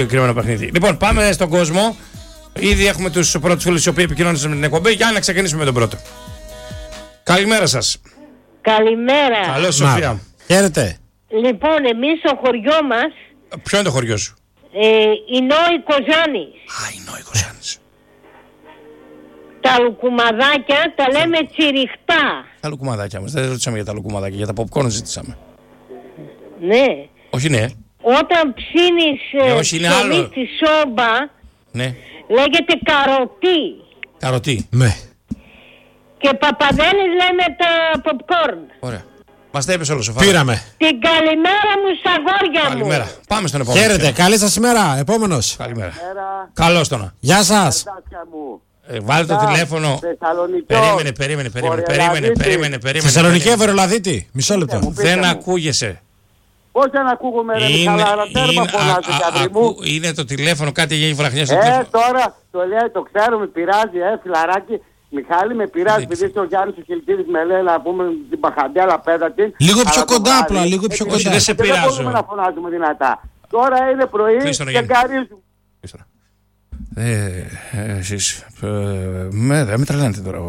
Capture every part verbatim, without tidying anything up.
συγκεκριμένο παιχνίδι. Λοιπόν, πάμε στον κόσμο. Ήδη έχουμε τους πρώτους φίλους οι οποίοι επικοινώνησαν με την εκπομπή. Για να ξεκινήσουμε με τον πρώτο. Καλημέρα σας. Καλημέρα. Καλώς, Σοφία. Χαίρετε. Λοιπόν, εμείς στο χωριό μας. Ποιο είναι το χωριό σου? Ε, η Νόη Κοζάνης. Α, η Νόη Κοζάνης. Τα λουκουμαδάκια τα λέμε τσιριχτά. Τα λουκουμαδάκια μας. Δεν ρωτήσαμε για τα λουκουμαδάκια, για τα popcorn ζήτησαμε. Ναι. Όχι, ναι. Όταν ψήνεις ναι, όχι, ψωμί στη σόμπα, ναι. λέγεται καροτί. Καροτί. Ναι. Και παπαδέλης λέμε τα popcorn. Ωραία. Μας τα είπες όλο, Σοφά. Πήραμε. Την καλημέρα μου στα αγόρια μου. Καλημέρα. Πάμε στον επόμενο. Χαίρετε. Καλή σας ημέρα. Επόμενος. Καλημέρα. Καλώς τον. Γεια σας. Ε, βάλε το τηλέφωνο. Περίμενε, περίμενε, περίμενε, περίμενε, περίμενε, περίμενε. Θεσσαλονίκη, Βερολαδίτη. Μισό λεπτό. Δεν ακούγεσαι. Πώς δεν ακούγομαι ρε Μιχάλα, τέρμα φωνάζει Καδρή μου. Είναι το τηλέφωνο, κάτι γίνει βραχνιά στο ε, τηλέφωνο. Ε, τώρα το λέει, το ξέρω, με πειράζει, ε, φιλαράκι. Μιχάλη, με πειράζει, επειδή στο Γιάννης ο Χιλτίδης με λέει να πούμε την παχαντέλα πέτα την. Λίγο πιο κοντά απλά, λίγο πιο κοντά. Δεν σε πειράζω. Δεν μπορούμε να φωνάζουμε δυνατά. Τώρα είναι πρωί και γκαρίζουμε. Ε, εσείς, με, δεν με τρελαίνετε τώρα.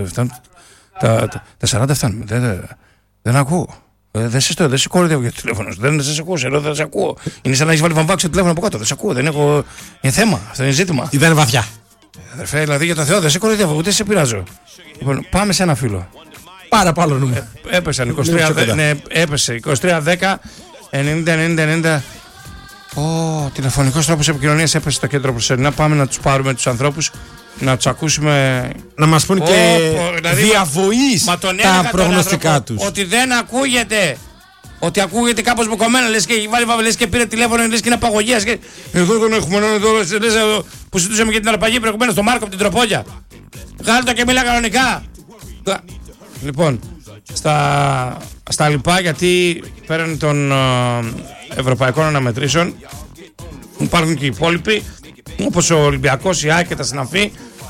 Τα σαράντα φτάνουμε, δεν ακούω. Δεν σε δεν σε κόρυδευω για το τηλέφωνο σου. Δεν σε ακούω, ενώ δεν σε ακούω. Είναι σαν να έχει βάλει βαμβάκι στο τηλέφωνο από κάτω. Δεν σε ακούω, δεν έχω. Είναι θέμα, αυτό είναι ζήτημα. Ή δεν είναι βαθιά. Αδερφέ, δηλαδή για το Θεό, δεν σε κοροϊδεύω, ούτε σε πειράζω. Λοιπόν, πάμε σε ένα φίλο. Πάρα πάνω νούμερο. Ε, έπεσαν είκοσι τρία, ναι, έπεσε είκοσι τρία δέκα ενενήντα ενενήντα ενενήντα. Ω, τηλεφωνικός τρόπος επικοινωνίας έπεσε στο κέντρο προσωρινά. Πάμε να τους πάρουμε τους ανθρώπους, να τους ακούσουμε. Να μας πούν και δηλαδή, διαβοής τα προγνωστικά τους. Ότι δεν ακούγεται. Ότι ακούγεται κάπως μποκομμένα, λες και έχει βάλει βάβη, λες και πήρε τηλέφωνο, λες και είναι απαγωγίας. Και... Εδώ τον έχουμε, εδώ, λες, εδώ, που συζητούσαμε για την αρπαγή προηγουμένως, στο Μάρκο από την Τροπόλια. Βγάλε το και μιλά κανονικά. Λοιπόν, στα, στα λοιπά, γιατί πέραν των uh, ευρωπαϊκών αναμετρήσεων υπάρχουν και οι υπόλοιποι, όπως ο Ολυμπιακός, η ΑΕΚ και τα Συναφή.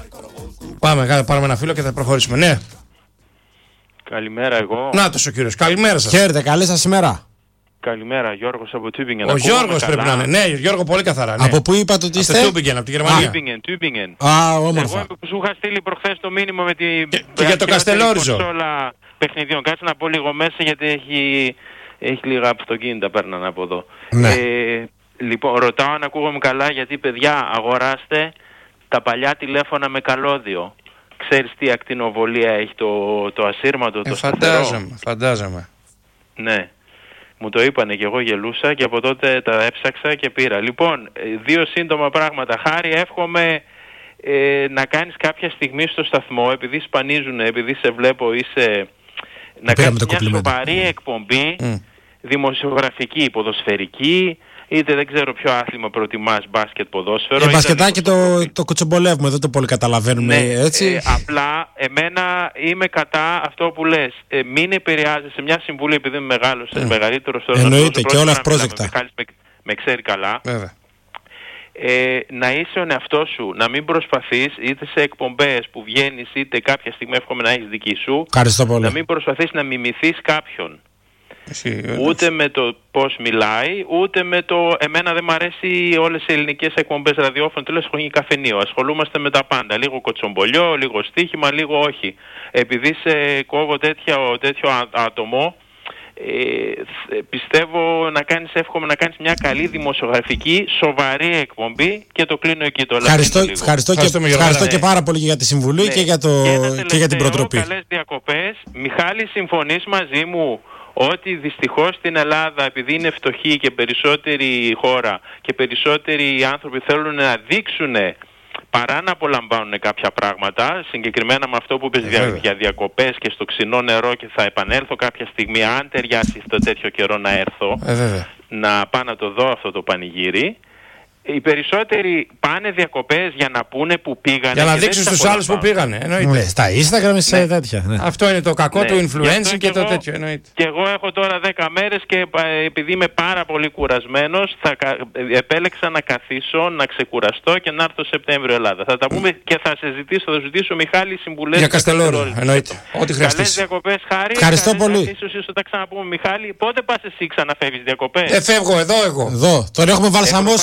Πάμε, πάρουμε ένα φίλο και θα προχωρήσουμε. Ναι. Καλημέρα εγώ. Νάτος ο κύριος, καλημέρα σας. Χαίρετε, καλή σας ημέρα. Καλημέρα, Γιώργος από Τούμπινγκεν. Ο Γιώργος πρέπει να είναι. Ναι, Γιώργο, πολύ καθαρά. Ναι. Από πού είπατε ότι είστε? Από Τούμπινγκεν, από τη Γερμανία. Τούμπινγκεν, Τούμπινγκεν. Α, όμορφα. Εγώ που σου είχα στείλει προχθές το μήνυμα με την. Και, και για το Καστελόριζο. Όλα παιχνιδιών. Κάτσε να πω λίγο μέσα γιατί έχει, έχει λίγα αυτοκίνητα παίρνανε από εδώ. Ναι. Ε, λοιπόν, ρωτάω αν ακούγομαι καλά γιατί παιδιά αγοράστε τα παλιά τηλέφωνα με καλώδιο. Ξέρεις τι ακτινοβολία έχει το, το ασύρματο, ε, το φαντάζομαι, σταθερό. φαντάζομαι. Ναι. Μου το είπανε και εγώ γελούσα και από τότε τα έψαξα και πήρα. Λοιπόν, δύο σύντομα πράγματα. Χάρη, εύχομαι ε, να κάνεις κάποια στιγμή στο σταθμό, επειδή σπανίζουν, επειδή σε βλέπω, είσαι... να κάνεις μια σοβαρή εκπομπή, mm. δημοσιογραφική, ποδοσφαιρική, είτε δεν ξέρω ποιο άθλημα προτιμάς, μπάσκετ, ποδόσφαιρο. Ε, μπασκετάκι το, το κουτσομπολεύουμε, δεν το πολύ καταλαβαίνουμε, ναι, έτσι. Ε, απλά, εμένα είμαι κατά αυτό που λες. Ε, μην επηρεάζεσαι μια συμβουλή, επειδή είμαι μεγάλος, mm. μεγαλύτερος. Εννοείται και όλα ευπρόσδεκτα. Με, με, με ξέρει καλά. Βέβαια. Ε, να είσαι ο εαυτός σου, να μην προσπαθείς είτε σε εκπομπές που βγαίνεις, είτε κάποια στιγμή εύχομαι να έχεις δική σου. Ευχαριστώ πολύ. Να μην προσπαθείς να μιμηθείς κάποιον. Εσύ, ούτε με το πώς μιλάει, ούτε με το... Εμένα δεν μ' αρέσει όλες οι ελληνικές εκπομπές ραδιόφωνο, τηλεοπτικό καφενείο. Ασχολούμαστε με τα πάντα. Λίγο κοτσομπολιό, λίγο στοίχημα, λίγο όχι. Επειδή σε κόβω τέτοιο, τέτοιο άτομο, ε, πιστεύω να κάνεις, εύχομαι να κάνεις μια καλή δημοσιογραφική, σοβαρή εκπομπή και το κλείνω εκεί το ευχαριστώ, ευχαριστώ, ευχαριστώ, και, ευχαριστώ και πάρα πολύ για τη συμβουλή, ναι, και, για το, και, και για την προτροπή. Καλές διακοπές. Μιχάλη, συμφωνείς μαζί μου ότι δυστυχώς στην Ελλάδα, επειδή είναι φτωχή και περισσότερη χώρα και περισσότεροι άνθρωποι θέλουν να δείξουν παρά να απολαμβάνουν κάποια πράγματα, συγκεκριμένα με αυτό που είπες για, για διακοπές και στο ξινό νερό, και θα επανέλθω κάποια στιγμή αν ταιριάσει στο τέτοιο καιρό να έρθω, ε, να πάω να το δω αυτό το πανηγύρι. Οι περισσότεροι πάνε διακοπές για να πούνε που πήγανε. Για να δείξουν στους άλλους που πήγανε. Εννοείται. Ναι, στα Instagram, σε ναι. τέτοια. Ναι. Αυτό είναι το κακό, ναι, του influencing και, και το εγώ, τέτοιο. Εννοείται. Και εγώ έχω τώρα δέκα μέρες και επειδή είμαι πάρα πολύ κουρασμένος, θα επέλεξα να καθίσω, να ξεκουραστώ και να έρθω Σεπτέμβριο Ελλάδα. Θα τα πούμε mm. και θα σε ζητήσω, θα ζητήσω Μιχάλη συμβουλές. Για Καστελόριζο, εννοείται. Ό,τι χρειαστείς. Καλές διακοπές, Χάρη. Ευχαριστώ πολύ. Ίσως θα τα ξαναπούμε, Μιχάλη. Πότε πας εσύ ξαναφεύγεις διακοπές? Ε, φεύγω εδώ εγώ. Εδώ, τον έχουμε βαλσαμώσει. Ευρωπαϊκές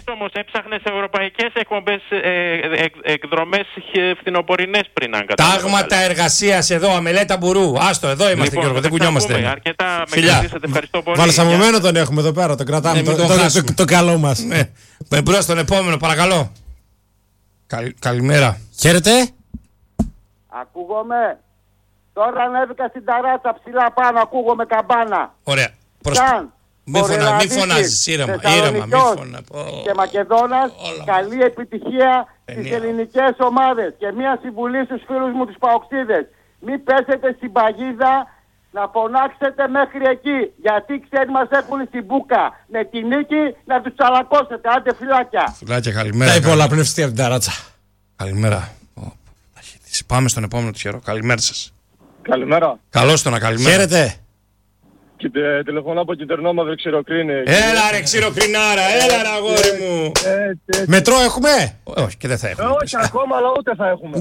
όμως έψαχνες ευρωπαϊκές εκπομπές, ε, εκ, εκδρομές φθινοπορεινές πριν, αν κατάλαβα. Τάγματα εργασίας εδώ, αμελέτα μπουρού. Άστο, εδώ είμαστε, Λοιπόν, Γιώργο, δεν κουνιόμαστε. Αρκετά με Φιλιά. κρατήσατε, ευχαριστώ πολύ. Βαλσαμωμένο τον έχουμε εδώ πέρα, τον κρατάμε. Ναι, μην το, τον το, χάσουμε. το, το καλό μας. Ναι. Μπρος στον επόμενο, παρακαλώ. Καλ, καλημέρα. Χαίρετε. Ακούγομαι. Τώρα ανέβηκα στην ταράτσα ψηλά πάνω, ακούγομαι καμπάνα. Ωραία. Προς... Σαν Μη φωνα, μη Βορειοελλαδίτης, φωνάζεις, ήρεμα, ήρεμα, μη Θεσσαλονικιός φωνα. και Μακεδόνας, όλα καλή επιτυχία στις Ενία. ελληνικές ομάδες. Και μία συμβουλή στους φίλους μου τους παοξίδες. Μην πέσετε στην παγίδα, να φωνάξετε μέχρι εκεί. Γιατί ξέρει μας έχουν στην μπούκα. Με τη νίκη να τους τσαλακώσετε. Άντε φυλάκια. Φιλάκια, καλημέρα. Τα είπε καλη- όλα πνευστή από την ταράτσα. Καλημέρα. Ω, ταχύτηση. Πάμε στον επόμενο τυχερό. Καλημέρα σας. Καλημέρα. Καλώς το να καλημέρα. Χαίρετε. Και τε, τηλεφωνώ από Κιντερνό Μαύρη Ξηροκρίνη. Έλα ρε ξηροκρινάρα, έλα ρε αγόρι μου. Έτσι, έτσι. Μετρό έχουμε. Ε, Όχι και δεν θα Ε, έχουμε. όχι ακόμα, αλλά ούτε θα έχουμε.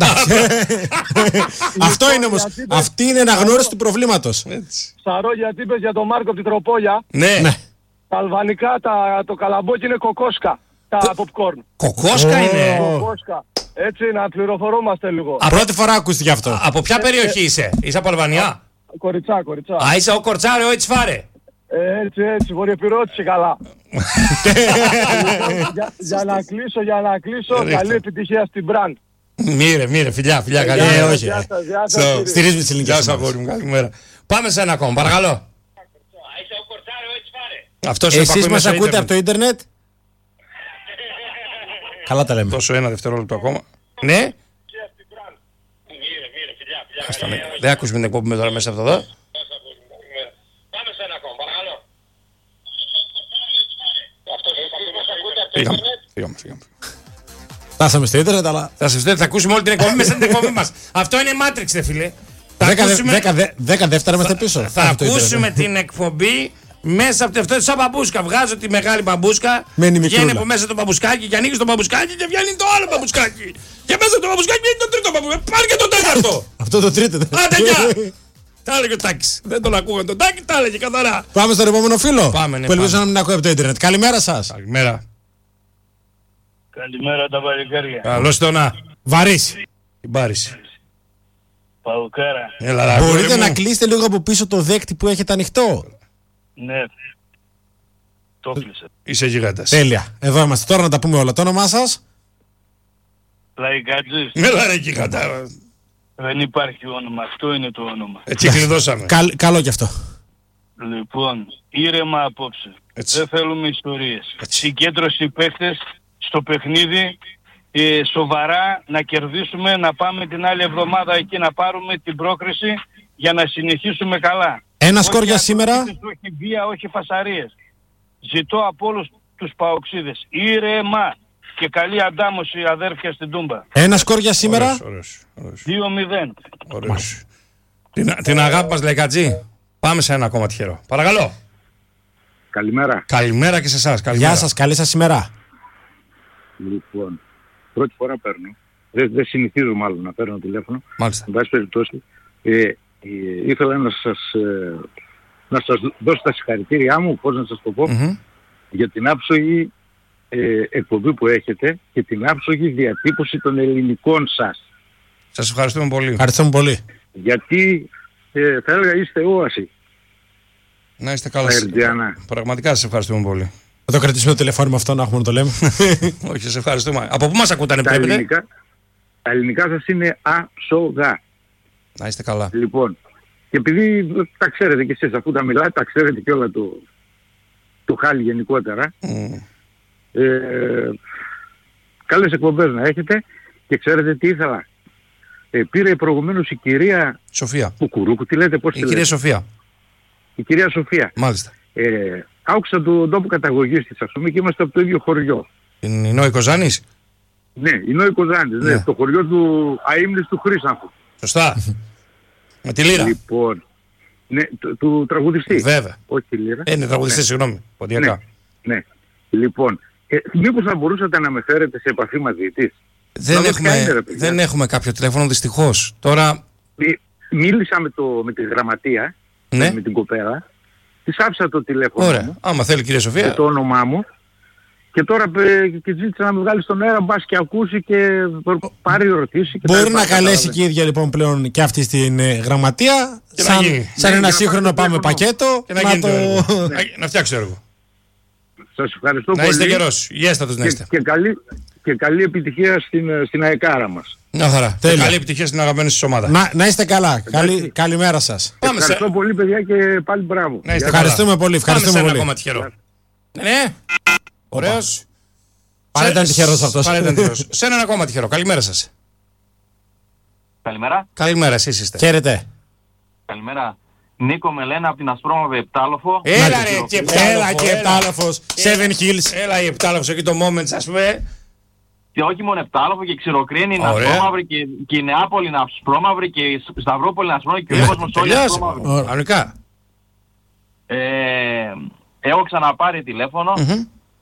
Αυτό είναι όμως. γιατί δεν- Αυτή είναι αναγνώριση του προβλήματος. Έτσι. Σαρό, γιατί είπες για τον Μάρκο από την Τροπόλια. Ναι. Ναι. Τα αλβανικά, τα, το καλαμπόκι είναι κοκόσκα. Τα popcorn. Κοκόσκα είναι. Κοκόσκα. Έτσι, να πληροφορούμαστε λίγο. Πρώτη φορά ακούστηκε αυτό. Από ποια περιοχή είσαι, είσαι από Αλβανία. Κοριτσά, κοριτσά. Α, είσαι ο Κορτσάρε, ο Ετσφάρε. Ε, έτσι, έτσι, βορειοπυρώτησε καλά. για, για να κλείσω, για να κλείσω, Ρίχτε. καλή επιτυχία στην Brand. Μύρε, μύρε, φιλιά, φιλιά, Ε, καλημέρα. όχι. Γεια σας, γεια σας, So, κύριε. Στηρίζουμε τις Γεια ελληνικές σας ομάδες. αγόρι μου, καλημέρα. Πάμε σε ένα ακόμα, παρακαλώ. Αυτός είναι Εσείς πακούει μας μέσα ακούτε ίντερνετ. από το ίντερνετ. Καλά τα λέμε. Δώσω ένα δευτερόλεπτο ακόμα. Ναι. Άστα, ναι. Δεν ακούσουμε την εκπομπή με τώρα μέσα από εδώ. Πάμε σε ένα ακόμα, παρακαλώ. Φύγαμε, φύγαμε, φύγαμε. Φτάσαμε στο ίντερνετ, αλλά. Θα σας πω, θα ακούσουμε όλη την εκπομπή μέσα στην εκπομπή μας. Αυτό είναι Matrix, δε φίλε. Θα Δέκα, δε- ακούσουμε- δέκα, δε- δέκα δεύτερα είμαστε πίσω. Θα Από το ίντερνετ. ακούσουμε την εκπομπή μέσα από αυτό σαν μπαμπούσκα. Βγάζω τη μεγάλη μπαμπούσκα, Μένει βγαίνει μικρούλα. από μέσα το μπαμπουσκάκι και ανοίγει το μπαμπουσκάκι και βγαίνει το άλλο μπαμπουσκάκι. Και μέσα από το μπαμπουσκάκι βγαίνει το τρίτο μπαμπουσκάκι. Πάρει και το τέταρτο. Αυτό το τρίτο. Άντε γεια. Τα έλεγε ο Τάκης. Δεν τον ακούγαν τον Τάκη, τα έλεγε καθαρά. Πάμε στον επόμενο φίλο. Πάμε, ναι, Που ελπίζω πάμε. να μην ακούει από το ίντερνετ. Καλημέρα σας. Καλημέρα. Καλημέρα τα παλικάρια. Καλώς το να. Βαρύς. Την πάρεις. Παουκάρα. Έλα, ρε, αγόρι Μπορείτε μου. να κλείσετε λίγο από πίσω το δέκτη που έχετε ανοιχτό. Ναι. Το κλείσα. Είσαι γιγάντας. Τέλεια. Εδώ είμαστε. Τώρα να τα πούμε όλα. Το όνομά σας. Λαϊκατζής. Έλα ρε γιγαντά. Δεν υπάρχει όνομα. Αυτό είναι το όνομα. Έτσι κλειδώσαμε. Καλ- καλό κι αυτό. Λοιπόν, ήρεμα απόψε. Έτσι. Δεν θέλουμε ιστορίες. Έτσι. Συγκέντρωση παίχτες στο παιχνίδι. Ε, σοβαρά να κερδίσουμε, να πάμε την άλλη εβδομάδα εκεί να πάρουμε την πρόκριση για να συνεχίσουμε καλά. Ένα Όχι σκορ για σήμερα. αγωνιστές, όχι βία, όχι φασαρίες. Ζητώ από όλους τους παοξίδες ήρεμα και καλή αντάμωση αδέρφια στην Τούμπα. Ένα σκορ για σήμερα. Ωραίος, ωραίος, ωραίος. δύο μηδέν. Ωραίος. Την, την αγάπη μας, Λαϊκατζή. Πάμε σε ένα ακόμα τυχερό. Παρακαλώ. Καλημέρα. Καλημέρα και σε εσάς. Καλημέρα. Γεια σας. Καλή σας ημέρα. Λοιπόν, πρώτη φορά παίρνω. Δεν, δεν συνηθίζω μάλλον να παίρνω τηλέφωνο. Μάλιστα. Εν πάση περιπτώσει, ε, ε, ήθελα να σας, ε, να σας δώσω τα συγχαρητήριά μου, πώς να σας το πω, Μμμ. για την άψογη ε, εκπομπή που έχετε και την άψογη διατύπωση των ελληνικών σας. Σας ευχαριστούμε πολύ. Ευχαριστούμε πολύ. Γιατί ε, θα έλεγα είστε όαση. Να είστε καλά. Τα Ερτζιανά. Πραγματικά σας ευχαριστούμε πολύ. Θα το κρατήσουμε το τηλεφώνημα αυτό να έχουμε να το λέμε. Όχι, σας ευχαριστούμε. Από πού μας ακούτε, αν Τα επιτρέπετε? ελληνικά, τα ελληνικά σας είναι ασογά. Να είστε καλά. Λοιπόν, και επειδή τα ξέρετε κι εσείς, αφού τα μιλάτε, τα ξέρετε και όλα το, το χάλι γενικότερα. Μμ. Ε, καλές εκπομπές να έχετε και ξέρετε τι ήθελα. Ε, πήρε προηγουμένως η κυρία Σοφία. Κουκουρούκου, τι λέτε, πώς Η τη κυρία λέτε. Σοφία. Η κυρία Σοφία. Μάλιστα. Ε, άκουσα τον τόπο καταγωγής της, ας πούμε, και είμαστε από το ίδιο χωριό. Είναι η Νόη Κοζάνης. Ναι, η Νόη Κοζάνης, ναι, Ναι. το χωριό του Αείμνης του Χρύσανθου. Σωστά. Με τη λύρα. Λοιπόν, ναι, του, του τραγουδιστή. Βέβαια. Όχι τη λύρα. Ε, είναι τραγουδιστή, συγγνώμη. Ποντιακά. Ναι, ναι. Λοιπόν, ε, μήπως θα μπορούσατε να με φέρετε σε επαφή μαζί της. Δεν, Πραγματικά είναι, έχουμε, ρε παιδιά. δεν έχουμε κάποιο τηλέφωνο, δυστυχώς. Τώρα, Μι- Μίλησα με, το, με τη γραμματεία, ναι. με την κοπέλα, της άφησα το τηλέφωνο Ωραία. μου Άμα θέλει, κυρία και Σοφία. το όνομά μου Και τώρα ε, και ζήτησα να με βγάλει στον αέρα, μπας και ακούσει και πάρει ερωτήσει. Μπορεί να καλέσει και η ίδια λοιπόν πλέον και αυτή στην ε, γραμματεία. Και σαν να σαν ένα σύγχρονο πάμε πακέτο. Και να, να, γίνει το... το έργο. να, να φτιάξει το έργο. Σας ευχαριστώ να πολύ. είστε καιρός. Υγιέστατος να είστε. Και, και, καλή, και καλή επιτυχία στην, στην αεκάρα μας. Μια χαρά. Καλή επιτυχία στην αγαπημένη σας ομάδα. Να, να είστε καλά. Καλή, καλημέρα σας. Πάμε ευχαριστώ σε... πολύ παιδιά και πάλι μπράβο. Να είστε ευχαριστούμε καλά. πολύ. Ευχαριστούμε Πάμε σε πολύ. ένα ακόμα τυχερό. Ναι. Ωραίος. Πάλι ήταν τυχερός αυτός. Πάλι ήταν τυχερός. Σε έναν ακόμα τυχερό. Καλημέρα σας. Καλημέρα. Καλημέρα, εσείς είστε. Χαίρετε. Καλημέρα. Νίκο με λένε από την Ασπρόμαυρη Επτάλοφο. Έλα ρε και Έλα και Επτάλοφος. Seven Hills. Έλα η Επτάλοφος εκεί το Moments ας πούμε. Και όχι μόνο Επτάλοφο και Ξηροκρίνη είναι Ασπρόμαυρη και, και η Νεάπολη είναι Ασπρόμαυρη και η Σταυρόπολη είναι Ασπρόμαυρη και ο Λέμος μας όλοι Ασπρόμαυροι. Κανονικά. Ε, έχω ξαναπάρει τηλέφωνο. Mm-hmm.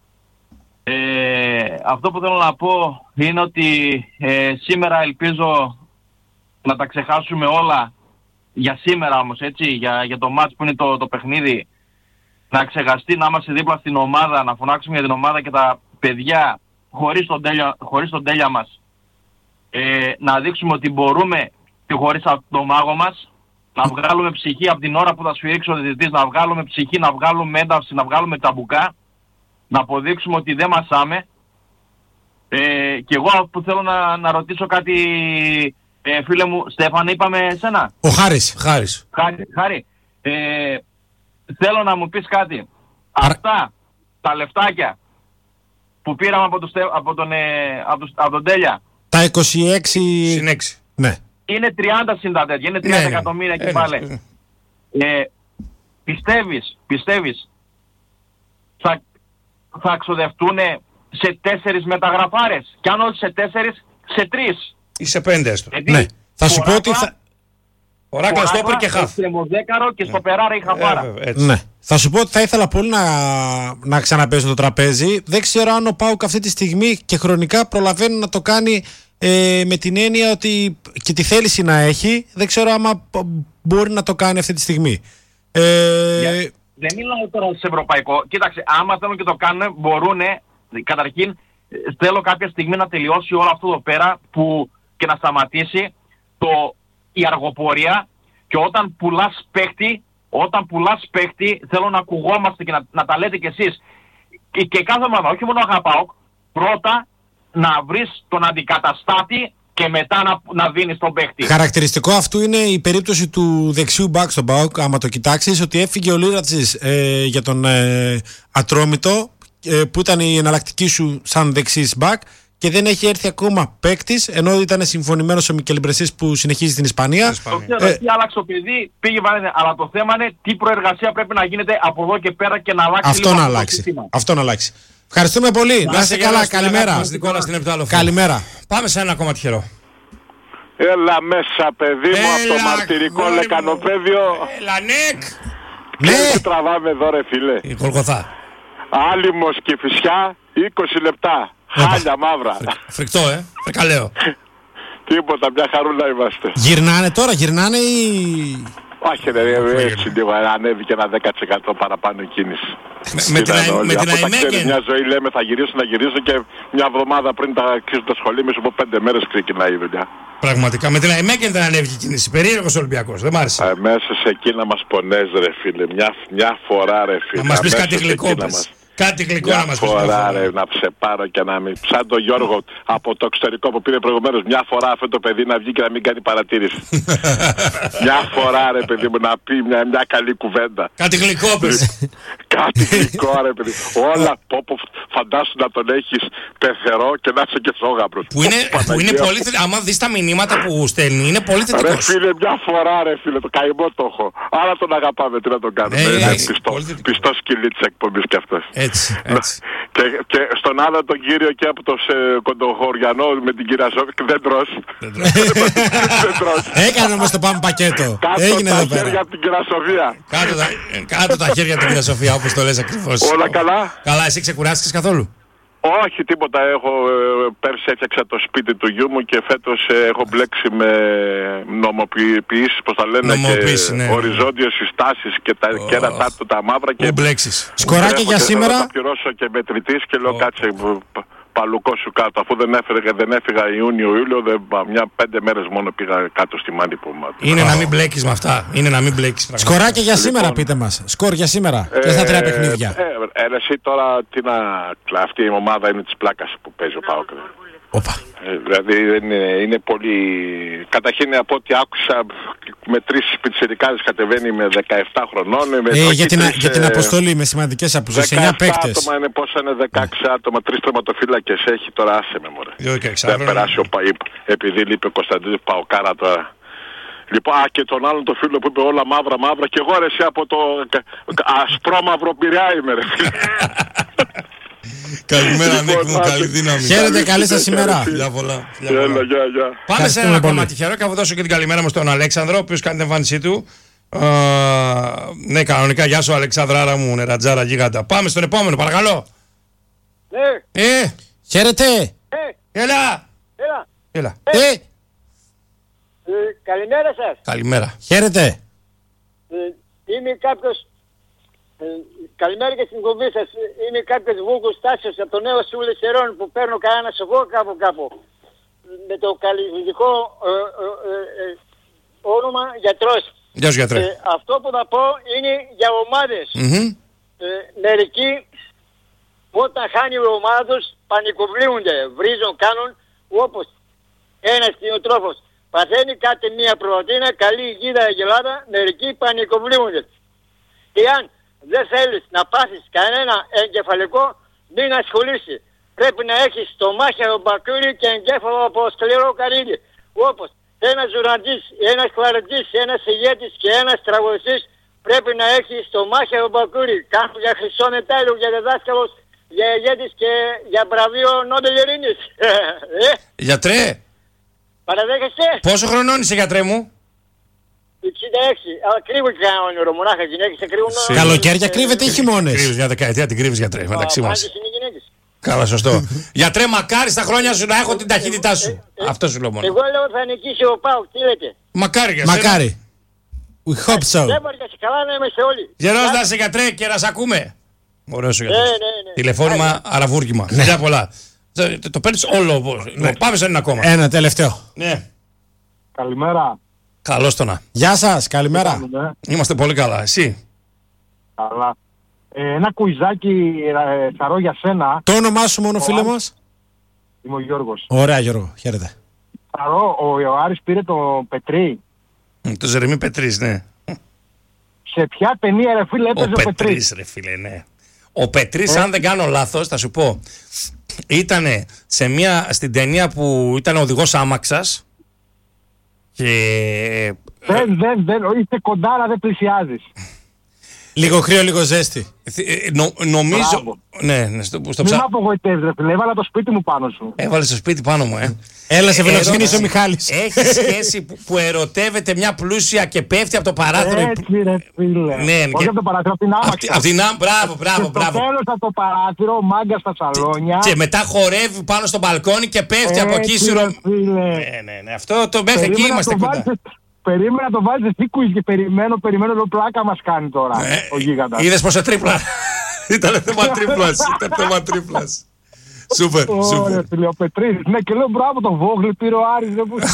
Ε, αυτό που θέλω να πω είναι ότι ε, σήμερα ελπίζω να τα ξεχάσουμε όλα για σήμερα όμως, έτσι, για, για το μάτς που είναι το, το παιχνίδι, να ξεχαστεί, να είμαστε δίπλα στην ομάδα, να φωνάξουμε για την ομάδα και τα παιδιά χωρίς τον τέλεια, χωρίς τον τέλεια μας, ε, να δείξουμε ότι μπορούμε και χωρίς τον μάγο μας, να βγάλουμε ψυχή από την ώρα που θα σφυρίξει ο διαιτητής, να βγάλουμε ψυχή, να βγάλουμε ένταυση, να βγάλουμε ταμπουκά, να αποδείξουμε ότι δεν μασάμε. Ε, και εγώ που θέλω να, να ρωτήσω κάτι, ε, φίλε μου, Στέφανε, είπαμε εσένα. Ο Χάρης. Χάρης. Χάρη, Χάρη. Ε, θέλω να μου πεις κάτι. Αυτά τα λεφτάκια που πήραμε από, το, από, τον, ε, από, το, από τον Τέλεια. Τα είκοσι έξι Συν έξι. Ναι. Είναι τριάντα συν τα τέτοια. Είναι τριάντα Ναι, ναι. εκατομμύρια εκεί Ε, πάλι. Ε, πιστεύεις, πιστεύεις θα, θα ξοδευτούν σε τέσσερις μεταγραφάρες? Κι αν όχι σε τέσσερις, σε τρεις. Ή σε πέντε έστω. Γιατί Ναι. Θα σου πω ότι Ποράγκα, θα... Οράκλα, στόπερ και χαφ. σε Μοζέκαρο και στο Περάρα η Ε, Χαβάρα. βέβαια, έτσι. Ναι. Θα σου πω ότι θα ήθελα πολύ να, να ξαναπέσω το τραπέζι. Δεν ξέρω αν ο ΠΑΟΚ αυτή τη στιγμή και χρονικά προλαβαίνει να το κάνει ε, με την έννοια ότι και τη θέληση να έχει. Δεν ξέρω άμα μπορεί να το κάνει αυτή τη στιγμή. Ε, Για- Δεν μιλάω τώρα σε ευρωπαϊκό. Κοίταξε, άμα θέλουν και το κάνουν, μπορούν. Καταρχήν, ε, θέλω κάποια στιγμή να τελειώσει όλο αυτό εδώ πέρα που, και να σταματήσει το, η αργοπορία. Και όταν πουλάς παίχτη, όταν πουλάς παίχτη, θέλω να ακουγόμαστε και να, να τα λέτε κι εσείς. Και, και κάθε ομάδα, όχι μόνο αγαπάω, πρώτα να βρεις τον αντικαταστάτη και μετά να, να δίνεις τον παίχτη. Χαρακτηριστικό αυτού είναι η περίπτωση του δεξιού μπακ στον ΠΑΟΚ. Άμα το κοιτάξεις, ότι έφυγε ο Λίρατσης ε, για τον ε, Ατρόμητο, ε, που ήταν η εναλλακτική σου σαν δεξής μπακ, και δεν έχει έρθει ακόμα παίκτης, ενώ ήταν συμφωνημένος ο Μικέλ Μπρεσής που συνεχίζει στην Ισπανία. Το ξέρω, Ε, τι άλλαξε το παιδί, πήγε βαρέθεν. Αλλά το θέμα είναι τι προεργασία πρέπει να γίνεται από εδώ και πέρα και να αλλάξει Αυτό λίγο να το αλλάξει. σύστημα. Αυτό να αλλάξει. Ευχαριστούμε πολύ. Να είστε καλά. γεια, Καλημέρα. μας, Νικόλα, στην Επτάλοφο. Καλημέρα. Πάμε σε ένα ακόμα τυχερό. Έλα μέσα παιδί μου από το Έλα, μαρτυρικό αγόρι μου. λεκανοπέδιο. Έλα, Νεκ! Ξέρεις Ναι. τι τραβάμε εδώ ρε φίλε? Η Γολγοθά. Άλυμος και Φυσιά είκοσι λεπτά. Χάλια μαύρα. Φρικτό, ε. Φρικαλαίο. Τίποτα, μια χαρούλα είμαστε. Γυρνάνε τώρα, γυρνάνε ή... Όχι ρε, ρε, έτσι λίγο ανέβηκε ένα δέκα τοις εκατό παραπάνω η κίνηση. Με- με την Είδαν Αϊ- όλοι. με την Από τα Αϊμέγεν. ξέρεις, μια ζωή λέμε θα γυρίσω, να γυρίσω και μια εβδομάδα πριν τα αρχίσουν τα σχολεία μου από πέντε μέρες ξεκινάει η δουλειά. Πραγματικά. Με την Αϊμέγεν δεν ανέβηκε η κίνηση. Περίεργος Ολυμπιακός. Δεν μ' άρεσε. Ε, μέσα σε εκεί να μας πονές ρε φίλε, μια, μια φορά ρε φίλε. Να μας πεις αμέσως κάτι εκεί γλυκό, να πες. μας- Κάτι γλυκό Μια να μας πεις. μια φορά φορά. ρε να σε πάρω και να μην... Σαν τον Γιώργο από το εξωτερικό που πήρε προηγουμένως. Μια φορά αυτό το παιδί να βγει και να μην κάνει παρατήρηση. Μια φορά ρε παιδί μου να πει μια, μια καλή κουβέντα. Κάτι γλυκό, πες. Κάτι γλυκό ρε παιδί. Όλα πω πω φαντάσου να τον έχεις πεθερό και να είσαι και σόγαμπρος. Που είναι, που είναι πολύ θετικό. Άμα δεις τα μηνύματα που στέλνει, είναι πολύ Ρε θετικός. φίλε, μια φορά ρε φίλε, το καημό το έχω. Άρα τον αγαπάμε, τι να τον κάνουμε. Ναι, Είναι ναι, πιστό, πολύ θετικό. πιστό σκυλί της εκπομπής κι αυτός. Έτσι, έτσι. Και, και στον άλλο τον κύριο και από το σε, κοντοχωριανό με την κυρία Σόφη, δεν τρως. Δεν τρως. Έκανε όμως το πάμε πακέτο. Κάτω Έγινε τα εδώ χέρια πέρα. από την κυρία Σοφία. Κάτω τα, κάτω τα χέρια του κυρία Σοφία, όπως το λες ακριβώς. Όλα καλά. Καλά, εσύ ξεκουράστηκες καθόλου? Όχι, τίποτα. Έχω, ε, πέρσι έφτιαξα το σπίτι του γιού μου και φέτος ε, έχω μπλέξει με νομοποιήσεις, πώς τα λένε, και ναι. οριζόντιες συστάσεις και τα oh. κέρατά του τα μαύρα. Και μπλέξεις. Σκοράκια για σήμερα. Θα πληρώσω και μετρητής και λέω oh. κάτσε παλουκό σου κάτω. Αφού δεν έφυγα, δεν έφυγα Ιούνιο-Ιούλιο, μια πέντε μέρες μόνο πήγα κάτω στη μάνη που μου. Είναι oh. να μην μπλέκεις με αυτά. Είναι να μην μπλέκεις. Σκοράκια για σήμερα, λοιπόν, πείτε μας. Σκορ για σήμερα. Ε, και στα τρία παιχνίδια. Ε, ε, ε, εσύ τώρα τι να. Αυτή η ομάδα είναι της πλάκας που παίζει ο ΠΑΟΚ. Οπα. Ε, δηλαδή είναι, είναι πολύ. Καταρχήν από ό,τι άκουσα με τρεις πιτσιρικάδες κατεβαίνει με δεκαεπτά χρονών. Με ε, για, την, τρεις, για την αποστολή με σημαντικές απουσίες. εννιά παίκτες. Άτομα είναι, πόσα είναι δεκαέξι άτομα, τρεις τερματοφύλακες έχει τώρα, άσε με μωρέ. Δεν περάσει ο Παΐπ, επειδή λείπει ο Κωνσταντίνος Παοκάρα τώρα. Λοιπόν, α, και τον άλλον το φίλο που είπε όλα μαύρα μαύρα και εγώ ρε εσύ από το ασπρόμαυρο Πειραιά είμαι ρε φίλε. Καλημέρα Νίκ μου, καλή δύναμη. Χαίρετε, καλή σας ημέρα. Γεια πολλά. Πάμε σε ένα ακόμα τυχερό και θα δώσω και την καλημέρα μου στον Αλέξανδρο, ο οποίος κάνει την εμφάνισή του. Ναι, κανονικά, γεια σου Αλεξάνδρα μου, νερατζάρα γίγαντα. Πάμε στον επόμενο, παρακαλώ. Ναι. Ε, χαίρετε. Έλα. Έλα. Έλα. Ε. Ε, καλημέρα σας. Καλημέρα. Χαίρετε. Ε, είμαι κάποιος, ε, καλημέρα και στην κομπή σας. Είμαι κάποιος Βούγκος Τάσιος από το νέο Σούλης Ερών που παίρνω κανένα σοφό κάπου κάπου. Με το καλλιτεχνικό ε, ε, ε, ε, όνομα γιατρός. Γεια σου γιατρέ. Ε, αυτό που θα πω είναι για ομάδες. Mm-hmm. Ε, μερικοί όταν χάνει η ομάδα τους πανικοβλύονται, βρίζουν, κάνουν όπως ένας κτηνοτρόφος. Παθαίνει κάτι μία πρωτεΐνα, καλή υγεία γελάδα, μερικοί πανικοβλύονται. Εάν δεν θέλεις να πάθεις κανένα εγκεφαλικό, μην ασχολείσαι. Πρέπει να έχεις το μάχαιρο μπακούρι και εγκέφαλο από σκληρό καρύδι. Όπως ένας ζουραντής, ένας κλαρετζής, ένας ηγέτης και ένας τραγουδιστής πρέπει να έχεις το μάχαιρο μπακούρι. Κάνουν για χρυσό μετάλλιο, για διδάσκαλος, για ηγέτης και για βραβείο Νόμπελ Ειρήνης. Γιατρέ. Παραδέχεστε. Πόσο χρονών είσαι γιατρέ μου? εξήντα έξι. Αλλά κρύβω και κανένα όνειρο. Μονάχα γυναίκες σε κρύβουν. Καλοκαίρια κρύβεται ή χειμώνες? Κρύβεις μια δεκαετία, την κρύβεις γιατρέ μεταξύ μας. είναι γυναίκες. Καλά, σωστό. Γιατρέ, μακάρι στα χρόνια σου να έχω την ταχύτητά σου. Αυτό σου λέω μόνο. Εγώ λέω θα νικήσει ο ΠΑΟΚ. Τι λέτε? Μακάρι για σένα. Μακάρι. We hope so. Δεν μπορεί να σε καλά να είμαστε όλοι. Γερός να είσαι γιατρέ και να σε ακούμε. Ωραίος ο Ναι, γιατρός. ναι, ναι. Τηλεφώνημα αραβούργημα. Φιλιά πολλά. Το, το παίρνεις όλο. Ναι. Πάμε σε ένα ακόμα. Ένα τελευταίο. Ναι. Καλημέρα. Καλώς το να. Γεια σας, καλημέρα. Είμαστε πολύ καλά. Εσύ? Καλά. Ε, ένα κουιζάκι ε, θαρώ για σένα. Το όνομά σου μόνο, φίλε μας? Είμαι ο Γιώργος. Ωραία, Γιώργο, χαίρετε. Θαρώ, ο Ιωάρης πήρε το Πετρί. Το Ζερεμί Πετρής, ναι. Σε ποια ταινία ρε φίλε έπαιζε ο, ο Πετρής? Πετρής ρε φίλε, ναι. Ο Πετρής, ε? αν δεν κάνω λάθος, θα σου πω, ήτανε σε μια, στην ταινία που ήταν οδηγός άμαξας και... Δεν, δεν, δεν, είσαι κοντά αλλά δεν πλησιάζεις. Λίγο κρύο, λίγο ζέστη. Νο, νομίζω... Ναι, ναι, στο, στο Μην ψά... με απογοητεύεις ρε φίλε, έβαλα το σπίτι μου πάνω σου. Έβαλες το σπίτι πάνω μου, ε. Έλα σε φιλοξενείς ο Μιχάλης. Έχει σχέση που, που ερωτεύεται μια πλούσια και πέφτει από το παράθυρο. Έτσι ρε φίλε. Ναι, όχι και... από το παράθυρο, από την άμαξα. Από την άμαξα, μπράβο, μπράβο, και μπράβο. στο τέλος από το παράθυρο, μάγκα στα σαλόνια. Και μετά χορεύει πάνω στο μπαλκόνι και πέφτει έτσι, από εκεί σου. Ναι, ναι, ναι, αυτό το μέχρι εκεί είμαστε κοντά. Περίμενα να το βάλεις εσύ quiz και περιμένω, περιμένω εδώ πλάκα μας κάνει τώρα ε, ο γίγαντας. Είδες πόσο τρίπλα. Ήταν θέμα τρίπλας, ήταν θέμα τρίπλας. Σούπερ, σούπερ. Ωραία, φίλε, ο Πετρίδης. Ναι, και λέω μπράβο, το Βόγλη πήρε ο Άρης.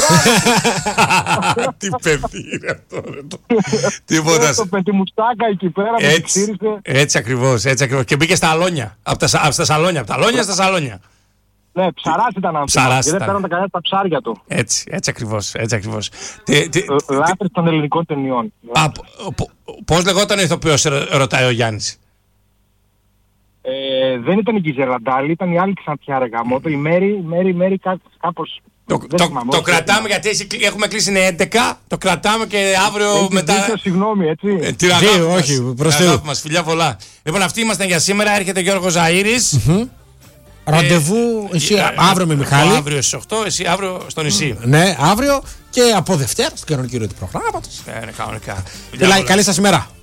Τι παιδί είναι αυτό. Τίποτα. Το παιδί μου στάκα εκεί πέρα, με ξύρισε. Έτσι ακριβώς, έτσι ακριβώς. Και μπήκε στα αλόνια. Από τα σαλόνια, από τα αλόνια στα σαλόνια. Ναι, ψαράς ήταν αυτό. Ψαράς και δεν παίρνουν τα καλά τα ψάρια του. Έτσι, έτσι ακριβώς, έτσι ακριβώς. Λάτρης των ελληνικών ταινιών. Πώς λεγόταν ο ηθοποιός, ρωτάει ο Γιάννης? Ε, δεν ήταν η Γκυζεραντάλη, ήταν η άλλη Ξαντιά ρε γαμώτο, η Μέρη, Μέρη, Μέρη κάπως... Το, το, θυμάμαι, το κρατάμε γιατί εσύ, έχουμε κλείσει είναι έντεκα, το κρατάμε και αύριο έχει μετά... Έχει συγγνώμη, έτσι. Ε, την αγάπη μας, όχι, προς την αγάπη μας, φιλιά πολλά. Λοιπόν, αυτοί ήμασταν για σήμερα, έρχεται ο Γιώργος Ζαΐρης. Mm-hmm. Ε, Ραντεβού, εσύ ε, αύριο με Μιχάλη. Αύριο στις οκτώ, εσύ αύριο στο νησί. Ναι, αύριο και από Δευτέρα, στο κανονικό του προγράμματος. Ε, ναι, κανονικά. Καλή σας ημέρα.